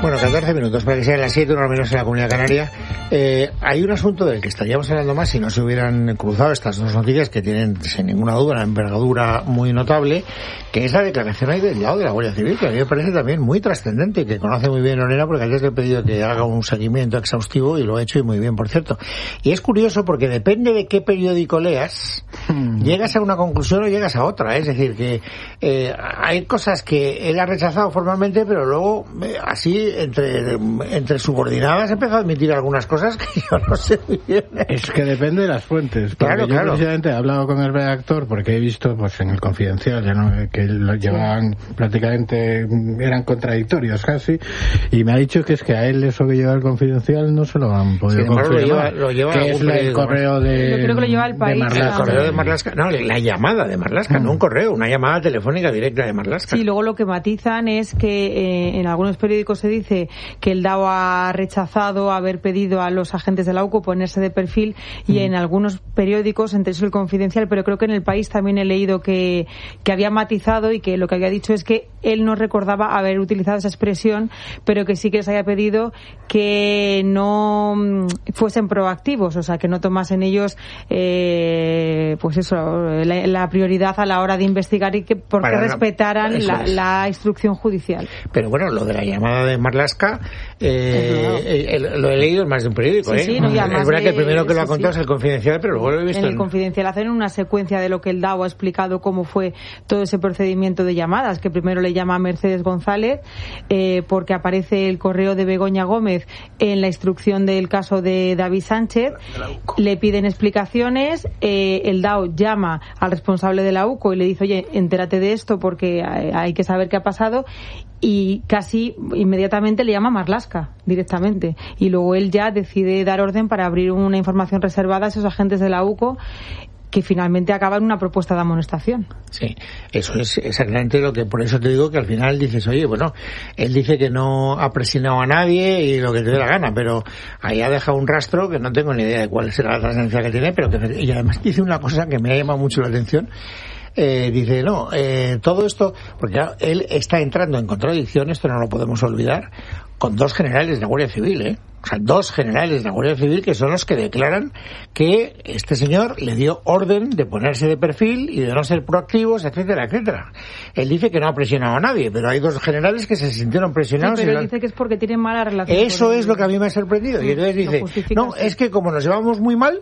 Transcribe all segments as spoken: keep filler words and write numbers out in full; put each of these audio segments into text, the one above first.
Bueno, catorce minutos para que sean las siete, una menos en la Comunidad Canaria. Eh, hay un asunto del que estaríamos hablando más si no se hubieran cruzado estas dos noticias que tienen, sin ninguna duda, una envergadura muy notable, que es la declaración ahí del lado de la Guardia Civil, que a mí me parece también muy trascendente y que conoce muy bien Lorena, porque antes le he pedido que haga un seguimiento exhaustivo y lo ha hecho y muy bien, por cierto. Y es curioso porque depende de qué periódico leas, llegas a una conclusión o llegas a otra. Es decir, que eh, hay cosas que él ha rechazado formalmente, pero luego eh, así entre entre subordinadas he empezado a admitir algunas cosas que yo no sé muy bien. Es que depende de las fuentes. Porque Claro, yo claro. precisamente he hablado con el redactor porque he visto pues en el Confidencial ya no, que lo llevaban sí. prácticamente, eran contradictorios casi, y me ha dicho que es que a él eso que lleva el Confidencial no se lo han podido Sin embargo, confirmar. Lo lleva, lo lleva que es la, el correo de... Yo creo que lo lleva el país. El correo de Marlaska. No, la llamada de Marlaska, mm. no un correo, una llamada telefónica directa de Marlaska. Sí, luego lo que matizan es que eh, en algunos periódicos se dice que el D A O ha rechazado haber pedido a los agentes de la U C O ponerse de perfil y mm. en algunos periódicos, entre eso el Confidencial, pero creo que en el país también he leído que, que había matizado y que lo que había dicho es que él no recordaba haber utilizado esa expresión, pero que sí que les había pedido que no fuesen proactivos, o sea, que no tomasen ellos eh, pues eso, la, la prioridad a la hora de investigar y que porque Para respetaran no, la, la instrucción judicial. Pero bueno, lo de la llamada de Marlaska eh, eh, eh, lo he leído en más de un periódico. Sí, ¿eh? sí, no, es verdad de, que el primero que lo ha contado sí. es el Confidencial, pero luego lo he visto en el en... Confidencial hacen una secuencia de lo que el D A O ha explicado cómo fue todo ese procedimiento de llamadas, que primero le llama a Mercedes González eh, porque aparece el correo de Begoña Gómez en la instrucción del caso de David Sánchez, le piden explicaciones, eh, el D A O llama al responsable de la U C O y le dice, oye, entérate de esto porque hay que saber qué ha pasado, y casi inmediatamente le llama a Marlaska directamente, y luego él ya decide dar orden para abrir una información reservada a esos agentes de la U C O, que finalmente acaba en una propuesta de amonestación. Sí, eso es exactamente lo que, por eso te digo que al final dices, oye, bueno, él dice que no ha presionado a nadie y lo que te dé la gana, pero ahí ha dejado un rastro que no tengo ni idea de cuál será la trascendencia que tiene, pero que, y además dice una cosa que me ha llamado mucho la atención. Eh, dice, no, eh, todo esto, porque claro, él está entrando en contradicción, esto no lo podemos olvidar, con dos generales de la Guardia Civil, ¿eh? O sea, dos generales de la Guardia Civil que son los que declaran que este señor le dio orden de ponerse de perfil y de no ser proactivos, etcétera, etcétera. Él dice que no ha presionado a nadie, pero hay dos generales que se sintieron presionados. Sí, pero y él dice que es porque tienen mala relación. Eso es lo que a mí me ha sorprendido. Sí, y entonces dice, no, es que como nos llevamos muy mal,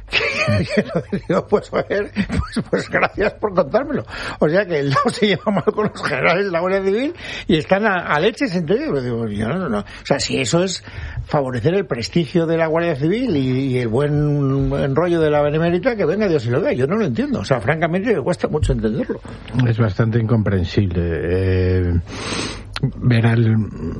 digo, pues, ver, pues, pues gracias por contármelo. O sea que el D A O se lleva mal con los generales de la Guardia Civil y están a, a leches entre ellos. Digo, yo no, no, no. O sea, si eso es favorecer el prestigio de la Guardia Civil y, y el buen enrollo de la Benemérita, que venga Dios y lo vea. Yo no lo entiendo. O sea, francamente me cuesta mucho entenderlo. Es bastante incomprensible. Eh, ver al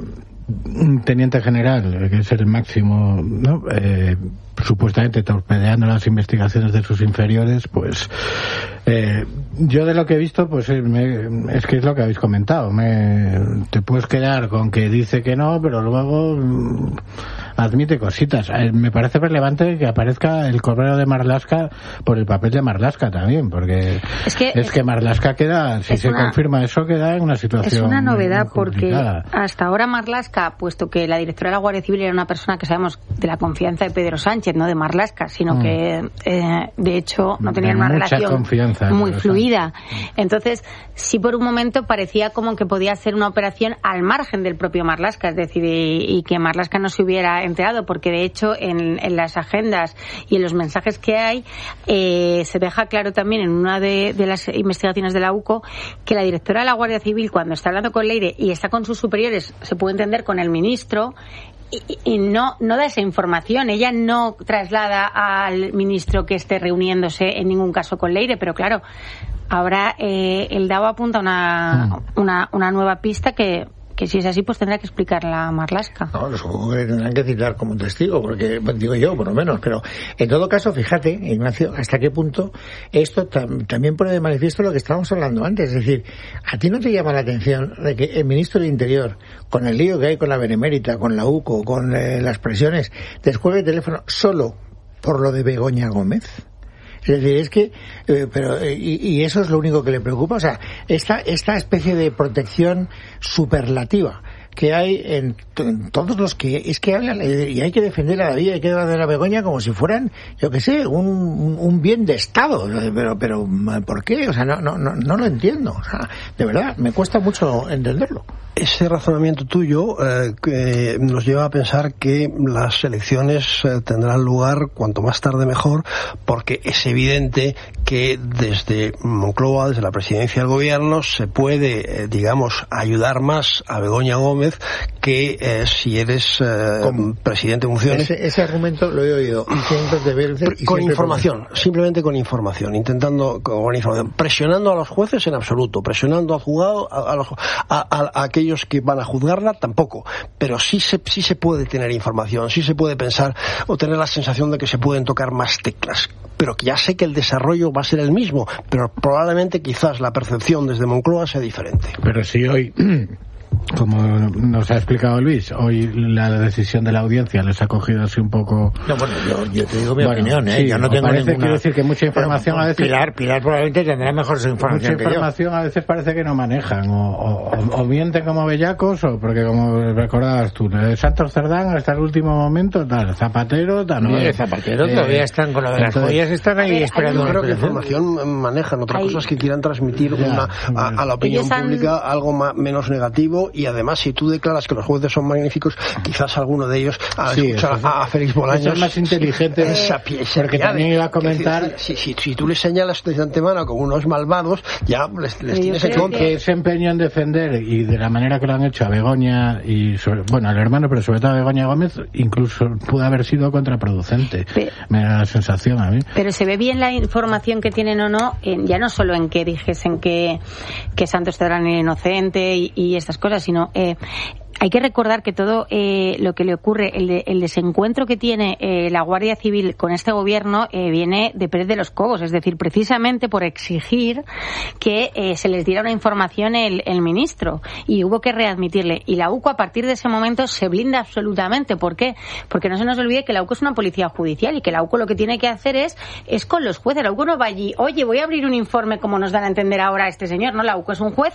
un teniente general, que es el máximo, ¿no? Eh, supuestamente torpedeando las investigaciones de sus inferiores, pues eh, yo de lo que he visto, pues eh, me, es que es lo que habéis comentado. Me, te puedes quedar con que dice que no, pero luego mm, admite cositas. Eh, me parece relevante que aparezca el correo de Marlaska por el papel de Marlaska también, porque es que, es que Marlaska queda, si se una, confirma eso, queda en una situación. Es una novedad porque complicada. Hasta ahora Marlaska, puesto que la directora de la Guardia Civil era una persona que sabemos de la confianza de Pedro Sánchez, no de Marlaska, sino mm. que eh, de hecho no tenían una relación muy fluida. Entonces, sí, por un momento parecía como que podía ser una operación al margen del propio Marlaska, es decir, y, y que Marlaska no se hubiera enterado, porque de hecho en, en las agendas y en los mensajes que hay eh, se deja claro también en una de, de las investigaciones de la U C O que la directora de la Guardia Civil, cuando está hablando con Leire y está con sus superiores, se puede entender con el ministro, y, y no no da esa información. Ella no traslada al ministro que esté reuniéndose en ningún caso con Leire, pero claro, ahora eh, el D A O apunta una, mm. una una nueva pista que que si es así, pues tendrá que explicarla a Marlaska. No, supongo que tendrán que citar como un testigo, porque digo yo, por lo menos. Pero en todo caso, fíjate, Ignacio, hasta qué punto esto tam- también pone de manifiesto lo que estábamos hablando antes. Es decir, ¿a ti no te llama la atención de que el ministro del Interior, con el lío que hay con la Benemérita, con la U C O, con eh, las presiones, descuelgue el teléfono solo por lo de Begoña Gómez? Es decir, es que, eh, pero, y, y eso es lo único que le preocupa, o sea, esta, esta especie de protección superlativa que hay en, en todos los que es que hablan, y hay que defender a David, hay que defender a Begoña como si fueran, yo qué sé, un, un bien de Estado, pero pero ¿por qué? O sea, no no no, no lo entiendo, o sea, de verdad, me cuesta mucho entenderlo. Ese razonamiento tuyo eh, que nos lleva a pensar que las elecciones eh, tendrán lugar cuanto más tarde mejor, porque es evidente que desde Moncloa, desde la presidencia del gobierno, se puede, eh, digamos, ayudar más a Begoña Gómez que eh, si eres eh, presidente de funciones. Ese, ese argumento lo he oído cientos de veces. Y con información, con... simplemente con información, intentando con información, presionando a los jueces en absoluto, presionando al juzgado, a, a, los, a, a, a aquellos que van a juzgarla tampoco, pero sí se, sí se puede tener información, sí se puede pensar o tener la sensación de que se pueden tocar más teclas, pero que ya sé que el desarrollo va a ser el mismo, pero probablemente quizás la percepción desde Moncloa sea diferente. Pero si hoy, como nos ha explicado Luis, hoy la decisión de la audiencia les ha cogido así un poco... No, bueno, yo, yo te digo mi bueno, opinión, ¿eh? Sí, yo no tengo parece, ninguna... Quiero decir que mucha información bueno, a veces... Pilar, Pilar probablemente tendrá mejor su información Mucha información a veces parece que no manejan, o, o, o mienten como bellacos, o porque como recordabas tú, Santos Cerdán hasta el último momento, tal, Zapatero también... No, Zapatero eh, todavía están con lo de las joyas, están ahí ver, esperando... Yo creo que información manejan, otra cosa es que quieran transmitir una, a, a la opinión pública han... algo más, menos negativo, y además si tú declaras que los jueces son magníficos, quizás alguno de ellos al sí, escuchar es, a, a Félix Bolaños es más inteligente esa pie, esa porque piade. También iba a comentar si, si, si, si tú les señalas de antemano como unos malvados, ya les, les tienes en contra. Que ese empeño en defender, y de la manera que lo han hecho a Begoña y sobre, bueno, al hermano, pero sobre todo a Begoña Gómez, incluso pudo haber sido contraproducente, pero, me da la sensación a mí. Pero se ve bien la información que tienen o no, en, ya no solo en que dijesen que, que Santos Cerdán era inocente y, y estas cosas, sino eh, hay que recordar que todo eh, lo que le ocurre, el, de, el desencuentro que tiene eh, la Guardia Civil con este gobierno eh, viene de Pérez de los Cobos, es decir, precisamente por exigir que eh, se les diera una información el, el ministro, y hubo que readmitirle. Y la U C O a partir de ese momento se blinda absolutamente. ¿Por qué? Porque no se nos olvide que la U C O es una policía judicial y que la U C O lo que tiene que hacer es, es con los jueces. La U C O no va allí, oye, voy a abrir un informe como nos dan a entender ahora este señor. No, la U C O es un juez